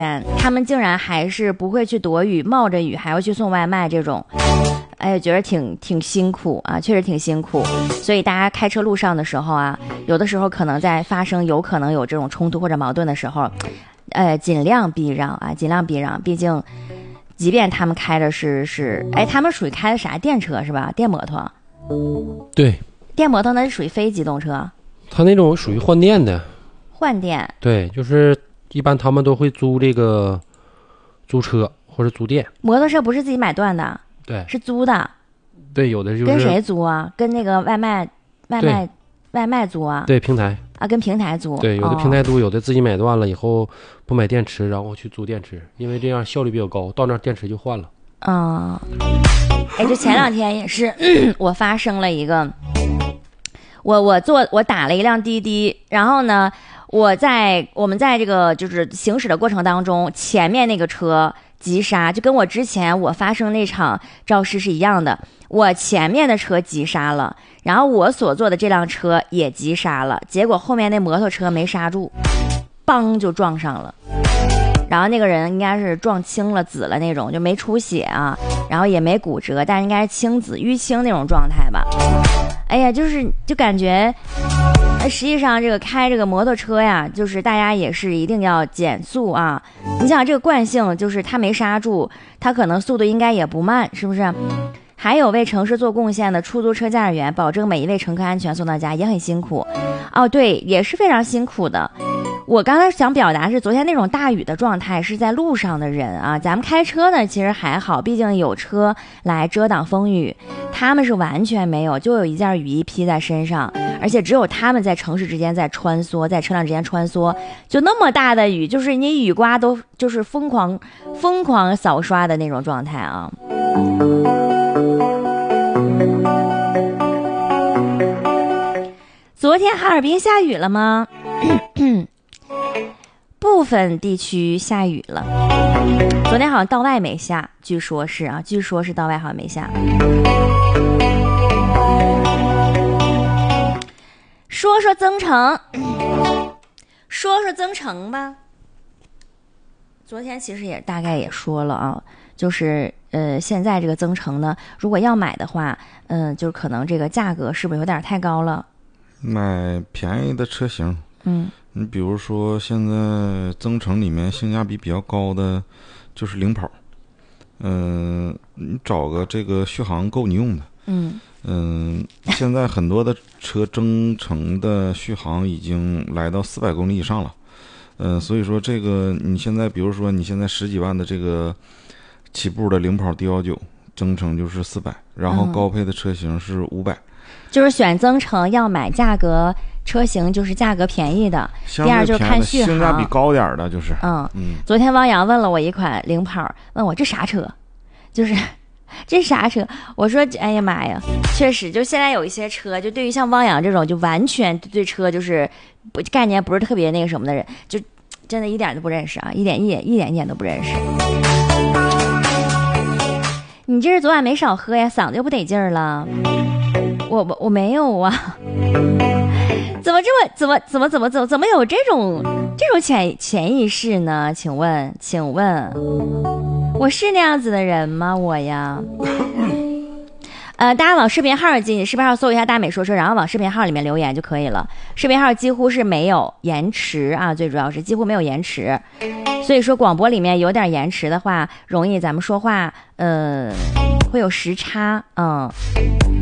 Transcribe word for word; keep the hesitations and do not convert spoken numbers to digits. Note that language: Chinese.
他们竟然还是不会去躲雨，冒着雨还要去送外卖这种，哎，觉得挺挺辛苦啊，确实挺辛苦。所以大家开车路上的时候啊，有的时候可能在发生有可能有这种冲突或者矛盾的时候，呃，尽量避让啊，尽量避让。毕竟，即便他们开的是是，哎，他们属于开的啥电车是吧？电摩托。 对。 电摩托那是属于非机动车。 他那种属于换电的。 换电。 对，就是一般他们都会租这个租车或者租电。 摩托车不是自己买断的。 对。是租的。 对，有的就是跟谁租啊？跟那个外卖外卖外卖租啊？ 对，平台啊，跟平台租。 对，有的平台租，哦、有的自己买断了以后不买电池，然后去租电池，因为这样效率比较高，到那电池就换了。 嗯，哎，就前两天也是，我发生了一个，我我坐我打了一辆滴滴，然后呢，我在我们在这个就是行驶的过程当中，前面那个车急刹，就跟我之前我发生那场肇事是一样的。我前面的车急刹了，然后我所坐的这辆车也急刹了，结果后面那摩托车没刹住，邦就撞上了。然后那个人应该是撞青了紫了那种，就没出血啊，然后也没骨折，但是应该是青紫淤青那种状态吧。哎呀，就是就感觉实际上这个开这个摩托车呀，就是大家也是一定要减速啊。你想这个惯性就是他没刹住，他可能速度应该也不慢，是不是？还有为城市做贡献的出租车驾驶员，保证每一位乘客安全送到家，也很辛苦哦。对，也是非常辛苦的。我刚才想表达是，昨天那种大雨的状态是在路上的人啊，咱们开车呢其实还好，毕竟有车来遮挡风雨，他们是完全没有，就有一件雨衣披在身上，而且只有他们在城市之间在穿梭，在车辆之间穿梭，就那么大的雨，就是你雨刮都就是疯狂疯狂扫刷的那种状态啊。昨天哈尔滨下雨了吗？部分地区下雨了，昨天好像道外没下，据说是啊，据说是道外好像没下。说说增城，说说增城吧。昨天其实也大概也说了啊，就是呃，现在这个增城呢，如果要买的话，嗯、呃，就是可能这个价格是不是有点太高了？ 买便宜的车型， 嗯。 你比如说现在增程里面性价比比较高的就是领跑，嗯、呃，你找个这个续航够你用的， 嗯嗯、呃，现在很多的车增程的续航已经来到四百公里以上了，嗯、呃，所以说这个你现在比如说你现在十几万的这个起步的领跑 D 一九增程就是四百，然后高配的车型是五百、嗯， 就是选增程要买价格。车型就是价格便宜的，第二就是看续航， 性价比高点的，就是嗯嗯。昨天汪洋问了我一款领跑，问我这啥车，就是这啥车？我说哎呀妈呀，确实，就现在有一些车，就对于像汪洋这种就完全对车就是不概念不是特别那个什么的人，就真的一点都不认识啊，一点一点一点一点都不认识。你这是昨晚没少喝呀，嗓子又不得劲儿了。我我我没有啊。怎么这么怎么怎么怎么怎么怎么有这种这种潜潜意识呢？请问，请问，我是那样子的人吗？我呀，呃，大家往视频号进，视频号搜一下大美说车，然后往视频号里面留言就可以了。视频号几乎是没有延迟啊，最主要是几乎没有延迟，所以说广播里面有点延迟的话，容易咱们说话呃会有时差，嗯。